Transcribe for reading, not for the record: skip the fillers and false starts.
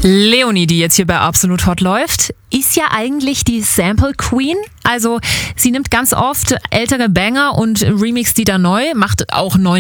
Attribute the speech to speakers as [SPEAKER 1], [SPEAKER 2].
[SPEAKER 1] Leonie, die jetzt hier bei Absolut Hot läuft, ist ja eigentlich die Sample Queen. Also sie nimmt ganz oft ältere Banger und remixt die da neu, macht auch neue